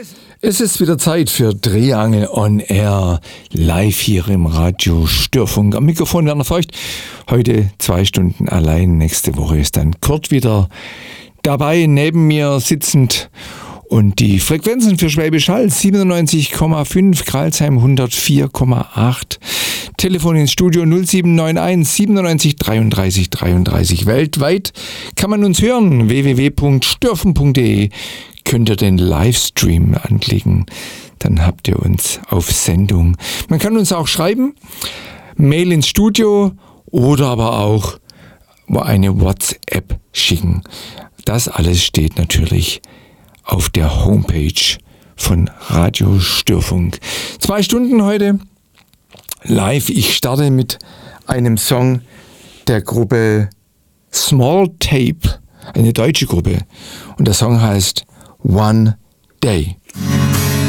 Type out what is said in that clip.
Es ist wieder Zeit für Triangel on Air, live hier im Radio Störfunk. Am Mikrofon Werner Feucht. Heute 2 Stunden allein. Nächste Woche ist dann Kurt wieder dabei, neben mir sitzend. Und die Frequenzen für Schwäbisch Hall 97,5, Kralsheim 104,8. Telefon ins Studio 0791 97 33 33. Weltweit kann man uns hören. www.störfunk.de könnt ihr den Livestream anklicken. Dann habt ihr uns auf Sendung. Man kann uns auch schreiben, Mail ins Studio oder aber auch eine WhatsApp schicken. Das alles steht natürlich auf der Homepage von Radio Störfunk. 2 Stunden heute live. Ich starte mit einem Song der Gruppe Small Tape, eine deutsche Gruppe. Und der Song heißt One Day.